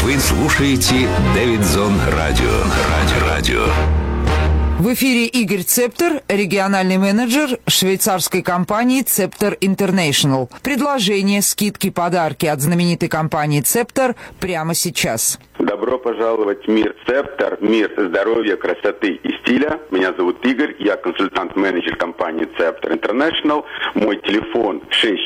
Вы слушаете Дэвидсон Радио. В эфире Игорь Цептер, региональный менеджер швейцарской компании Цептер International. Предложения, скидки, подарки от знаменитой компании Цептер прямо сейчас. Добро пожаловать в мир Цептер, мир здоровья, красоты и стиля. Меня зовут Игорь, я консультант-менеджер компании Цептер International. Мой телефон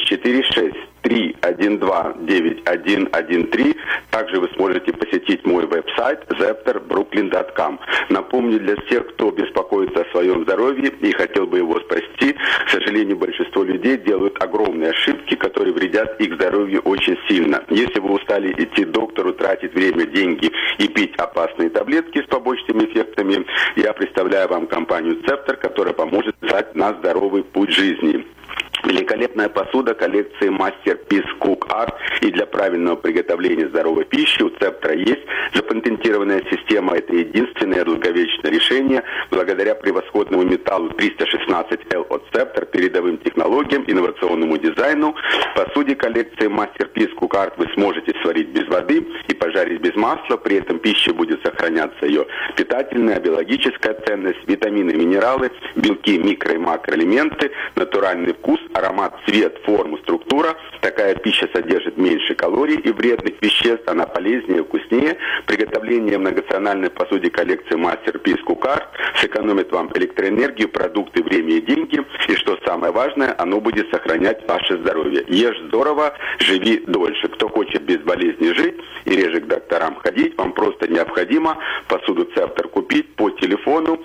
646-312-9113. Также вы сможете посетить мой веб-сайт zepterbrooklyn.com. Напомню, для всех, кто беспокоится о своем здоровье и хотел бы его спасти, к сожалению, большинство людей делают огромные ошибки, которые вредят их здоровью очень сильно. Если вы устали идти к доктору, тратить время, деньги и пить опасные таблетки с побочными эффектами, я представляю вам компанию Цептер, которая поможет стать на здоровый путь жизни. Великолепная посуда коллекции Masterpiece Cook Art, и для правильного приготовления здоровой пищи у Цептера есть запатентированная система. Это единственное долговечное решение. Благодаря превосходному металлу 316L от Цептер, передовым технологиям, инновационному дизайну, в посуде коллекции Masterpiece Cook Art вы сможете сварить без воды и пожарить без масла. При этом пища будет сохраняться ее питательная, биологическая ценность, витамины, минералы, белки, микро- и макроэлементы, натуральный вкус, аромат, цвет, форму, структура. Такая пища содержит меньше калорий и вредных веществ, она полезнее, вкуснее. Приготовление многонациональной посуде коллекции Masterpiece Cook Art сэкономит вам электроэнергию, продукты, время и деньги. И что самое важное, оно будет сохранять ваше здоровье. Ешь здорово, живи дольше. Кто хочет без болезней жить и реже к докторам ходить, вам просто необходимо посуду Цептер купить по телефону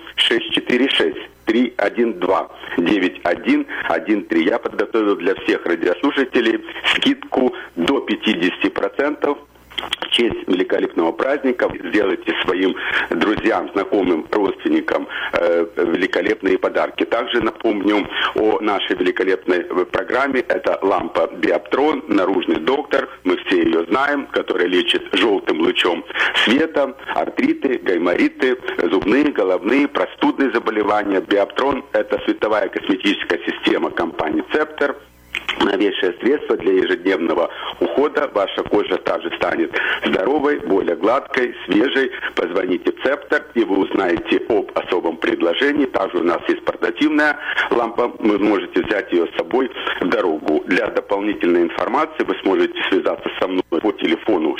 646-312-9113. Я подготовил для всех радиослушателей скидку до 50%. В честь великолепного праздника сделайте своим друзьям, знакомым, родственникам великолепные подарки. Также напомню о нашей великолепной программе. Это лампа Биоптрон, наружный доктор. Мы все ее знаем, которая лечит желтым лучом света, артриты, гаймориты, зубные, головные, простудные заболевания. Биоптрон – это световая косметическая система компании Цептер. Новейшее средство для ежедневного ухода. Ваша кожа также станет здоровой, более гладкой, свежей. Позвоните в Цептер, и вы узнаете об особом предложении. Также у нас есть портативная лампа. Вы можете взять ее с собой в дорогу. Для дополнительной информации вы сможете связаться со мной по телефону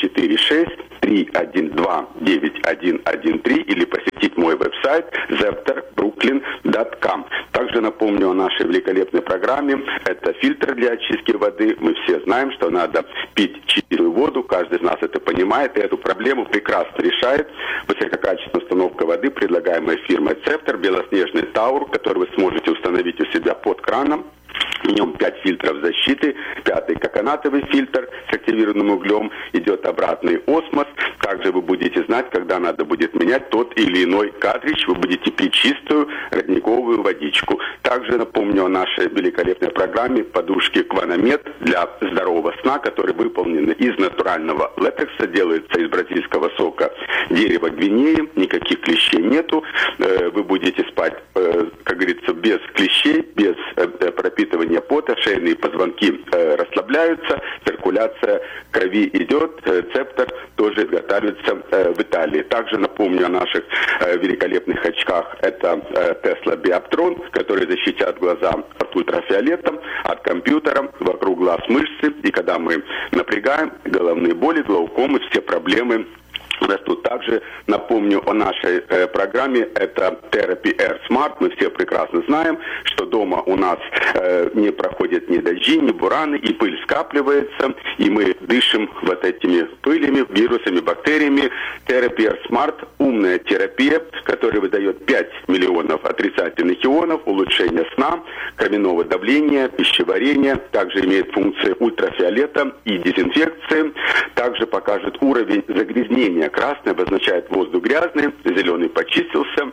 646-312-9113 или посетить мой веб-сайт zepterbrooklyn.com. Также напомню о нашей великолепной программе. Это фильтр для очистки воды. Мы все знаем, что надо пить чистую воду. Каждый из нас это понимает. И эту проблему прекрасно решает высококачественная установка воды, предлагаемая фирмой Цептер, белоснежный Таур, который вы сможете установить у себя под краном. В нем 5 фильтров защиты, 5-й коконатовый фильтр с активированным углем, идет обратный осмос. Также вы будете знать, когда надо будет менять тот или иной картридж, вы будете пить чистую родниковую водичку. Также напомню о нашей великолепной программе подушки Кваномед для здорового сна, которые выполнены из натурального латекса, делается из бразильского сока дерева Гвинеи, никаких клещей нету. Вы будете спать, как говорится, без клещей, без пропитывания пота, шейные позвонки расслабляются, циркуляция крови идет. Цептер тоже изготавливается в Италии. Также напомню о наших великолепных очках. Это Tesla Bioptron, которые защитят глаза от ультрафиолета, от компьютера, вокруг глаз мышцы. И когда мы напрягаем, головные боли, глаукомы, все проблемы растут. Также напомню о нашей программе, это Therapy Air Smart. Мы все прекрасно знаем, что дома у нас не проходят ни дожди, ни бураны, и пыль скапливается, и мы дышим вот этими пылями, вирусами, бактериями. Therapy Air Smart – умная терапия, которая выдает 5 миллионов отрицательных ионов, улучшение сна, кровяного давления, пищеварения, также имеет функции ультрафиолета и дезинфекции, также покажет уровень загрязнения. Красный обозначает воздух грязный, зеленый почистился,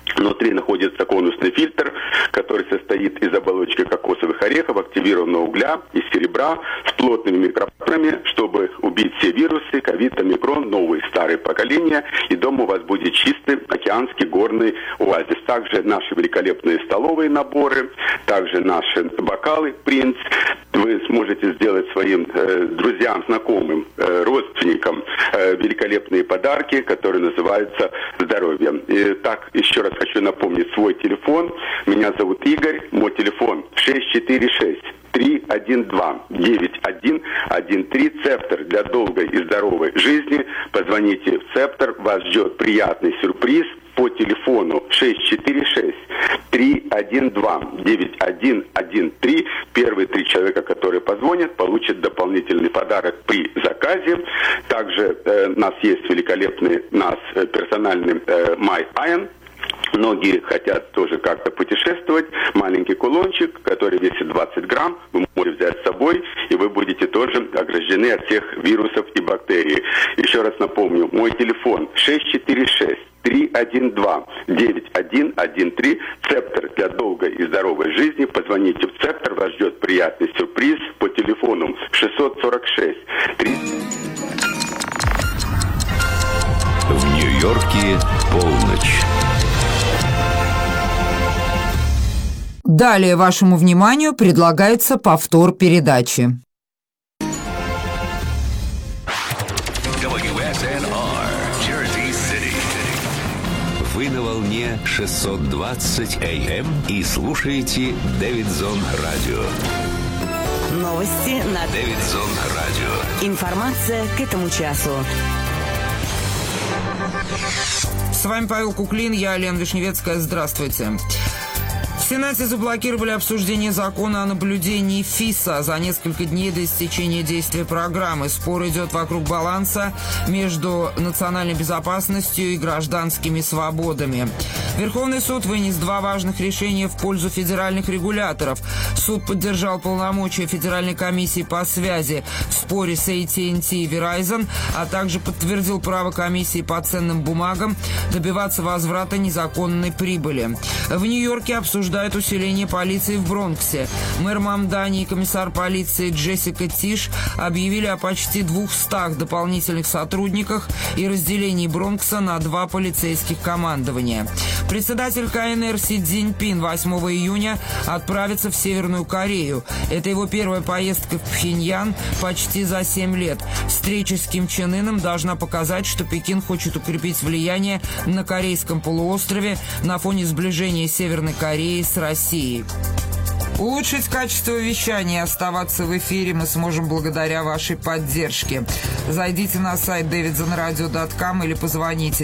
Внутри находится конусный фильтр, который состоит из оболочки кокосовых орехов, активированного угля и серебра с плотными микрофлорами, чтобы убить все вирусы, ковид, омикрон, новые, старые поколения. И дома у вас будет чистый океанский горный оазис. Также наши великолепные столовые наборы, также наши бокалы «Принц». Вы сможете сделать своим друзьям, знакомым, родственникам великолепные подарки, которые называются «Здоровье». И так, еще раз хочу напомнить свой телефон. Меня зовут Игорь. Мой телефон 646-312-9113. Цептор для долгой и здоровой жизни. Позвоните в Цептор. Вас ждет приятный сюрприз по телефону 646-312-9113. Первые 3 человека, которые позвонят, получат дополнительный подарок при заказе. Также у нас есть великолепный персональный My Iron. Многие хотят тоже как-то путешествовать. Маленький кулончик, который весит 20 грамм, вы можете взять с собой, и вы будете тоже ограждены от всех вирусов и бактерий. Еще раз напомню, мой телефон 646-312-9113. Цептор для долгой и здоровой жизни. Позвоните в Цептор, вас ждет приятный сюрприз по телефону 646. В Нью-Йорке полночь. Далее вашему вниманию предлагается повтор передачи. WSNR, Jersey City. Вы на волне 620 AM и слушаете Дэвидсон Радио. Новости на Дэвидсон Радио. Информация к этому часу. С вами Павел Куклин, я Лена Вишневецкая. Здравствуйте. В Сенате заблокировали обсуждение закона о наблюдении ФИСа за несколько дней до истечения действия программы. Спор идет вокруг баланса между национальной безопасностью и гражданскими свободами. Верховный суд вынес 2 важных решения в пользу федеральных регуляторов. Суд поддержал полномочия Федеральной комиссии по связи в споре с AT&T и Verizon, а также подтвердил право комиссии по ценным бумагам добиваться возврата незаконной прибыли. В Нью-Йорке обсуждают усиление полиции в Бронксе. Мэр Мамдани и комиссар полиции Джессика Тиш объявили о почти 200 дополнительных сотрудниках и разделении Бронкса на 2 полицейских командования. Председатель КНР Си Цзиньпин 8 июня отправится в Северную Корею. Это его первая поездка в Пхеньян почти за 7 лет. Встреча с Ким Чен Ыном должна показать, что Пекин хочет укрепить влияние на Корейском полуострове на фоне сближения Северной Кореи с Россией. Улучшить качество вещания и оставаться в эфире мы сможем благодаря вашей поддержке. Зайдите на сайт davidsonradio.com или позвоните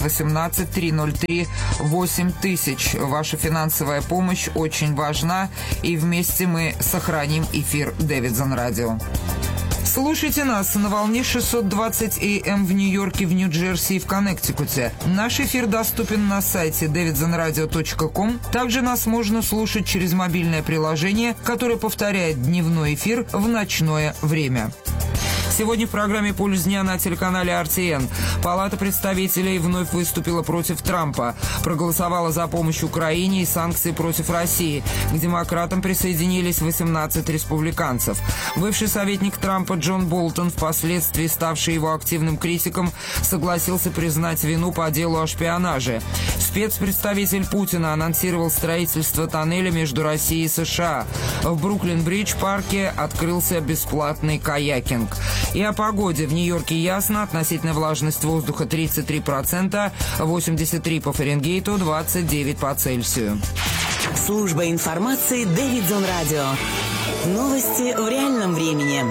718-303-8000. Ваша финансовая помощь очень важна, и вместе мы сохраним эфир Дэвидсон Радио. Слушайте нас на волне 620 AM в Нью-Йорке, в Нью-Джерси и в Коннектикуте. Наш эфир доступен на сайте davidsonradio.com. Также нас можно слушать через мобильное приложение, которое повторяет дневной эфир в ночное время. Сегодня в программе «Пульс дня» на телеканале RTN. Палата представителей вновь выступила против Трампа. Проголосовала за помощь Украине и санкции против России. К демократам присоединились 18 республиканцев. Бывший советник Трампа Джон Болтон, впоследствии ставший его активным критиком, согласился признать вину по делу о шпионаже. Спецпредставитель Путина анонсировал строительство тоннеля между Россией и США. В Бруклин-Бридж-парке открылся бесплатный каякинг. И о погоде. В Нью-Йорке ясно. Относительная влажность воздуха 33%, 83 по Фаренгейту, 29 по Цельсию. Служба информации Дэвидсон Радио. Новости в реальном времени.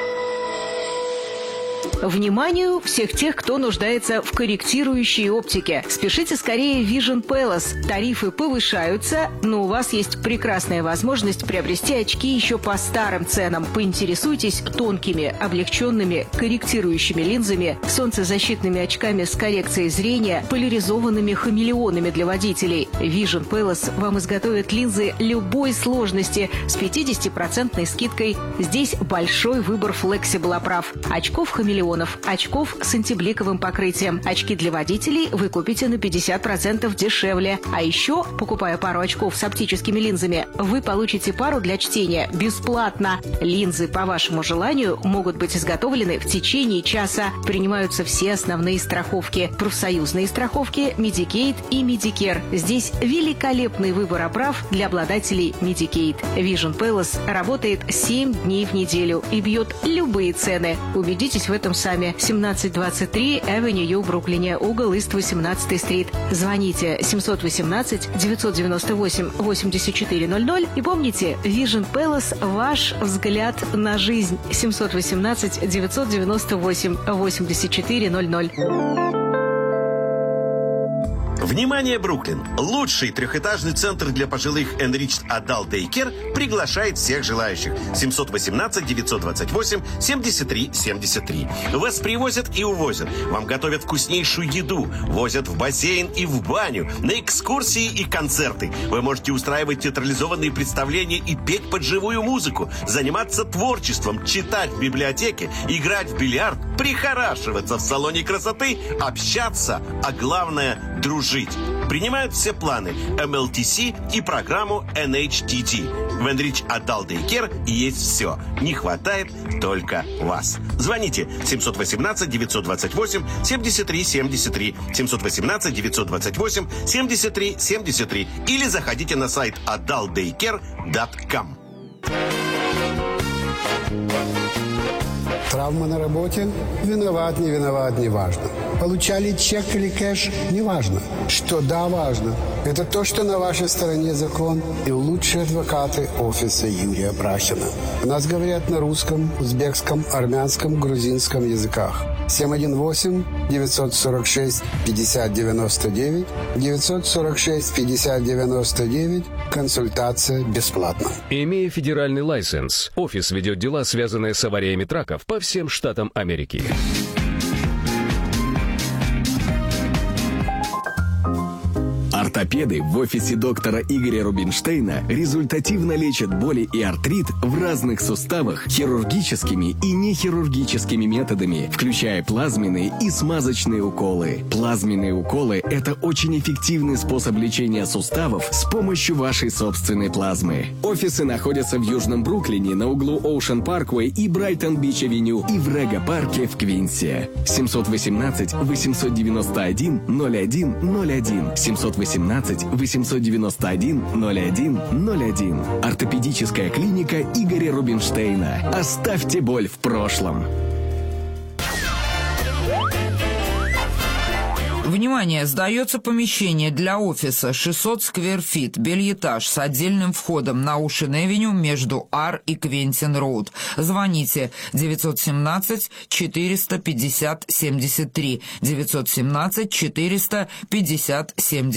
Вниманию всех тех, кто нуждается в корректирующей оптике. Спешите скорее в Vision Palace. Тарифы повышаются, но у вас есть прекрасная возможность приобрести очки еще по старым ценам. Поинтересуйтесь тонкими, облегченными, корректирующими линзами, солнцезащитными очками с коррекцией зрения, поляризованными хамелеонами для водителей. Vision Palace вам изготовит линзы любой сложности с 50% скидкой. Здесь большой выбор флексибл оправ. Очков хамелеон миллионов. Очков с антибликовым покрытием. Очки для водителей вы купите на 50% дешевле. А еще, покупая пару очков с оптическими линзами, вы получите пару для чтения бесплатно. Линзы по вашему желанию могут быть изготовлены в течение часа. Принимаются все основные страховки. Профсоюзные страховки, Medicaid и Medicare. Здесь великолепный выбор оправ для обладателей Medicaid. Vision Palace работает 7 дней в неделю и бьет любые цены. Убедитесь в этом сами. 1723 Avenue в Бруклине, угол Ист 18 стрит. Звоните 718-998-8400 и помните, Vision Palace – ваш взгляд на жизнь. 718-998-8400. Внимание, Бруклин! Лучший трехэтажный центр для пожилых Enriched Adult Daycare приглашает всех желающих. 718-928-73-73. Вас привозят и увозят. Вам готовят вкуснейшую еду. Возят в бассейн и в баню. На экскурсии и концерты. Вы можете устраивать театрализованные представления и петь под живую музыку. Заниматься творчеством, читать в библиотеке, играть в бильярд, прихорашиваться в салоне красоты, общаться, а главное – дружить. Принимают все планы MLTC и программу NHTT. В Enriched Adult Daycare есть все. Не хватает только вас. Звоните 718-928-73-73, 718-928-73-73 или заходите на сайт adultdaycare.com. Травма на работе? Виноват, не виноват, не важно. Получали чек или кэш? Не важно. Что да, важно. Это то, что на вашей стороне закон и лучшие адвокаты офиса Юрия Брахина. У нас говорят на русском, узбекском, армянском, грузинском языках. 718-946-5099, 946-5099. Консультация бесплатна. Имея федеральный лайсенс, офис ведет дела, связанные с авариями траков по всем штатам Америки. Ортопеды в офисе доктора Игоря Рубинштейна результативно лечат боли и артрит в разных суставах хирургическими и нехирургическими методами, включая плазменные и смазочные уколы. Плазменные уколы – это очень эффективный способ лечения суставов с помощью вашей собственной плазмы. Офисы находятся в Южном Бруклине на углу Оушен Парквей и Брайтон-Бич-авеню и в Рега-парке в Квинсе. 718-891-0101, 718-891-0101. Ортопедическая клиника Игоря Рубинштейна. Оставьте боль в прошлом. Внимание! Сдается помещение для офиса 600 сквер-фит, бельэтаж с отдельным входом на Оушен-авеню между Ар и Квентин-роуд. Звоните 917-450-73, 917-450-73.